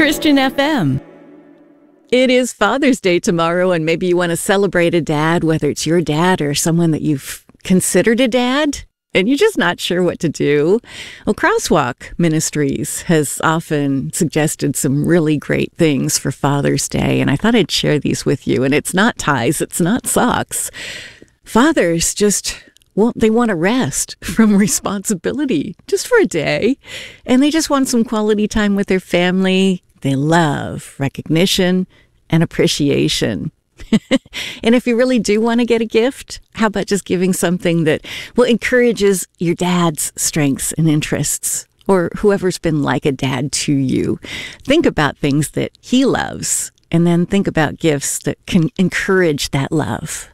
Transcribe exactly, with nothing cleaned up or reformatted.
Christian F M. It is Father's Day tomorrow, and maybe you want to celebrate a dad, whether it's your dad or someone that you've considered a dad, and you're just not sure what to do. Well, Crosswalk Ministries has often suggested some really great things for Father's Day, and I thought I'd share these with you. And it's not ties, it's not socks. Fathers just, well, they want to rest from responsibility just for a day, and they just want some quality time with their family. They love recognition and appreciation. And if you really do want to get a gift, how about just giving something that, well, encourages your dad's strengths and interests, or whoever's been like a dad to you. Think about things that he loves, and then think about gifts that can encourage that love.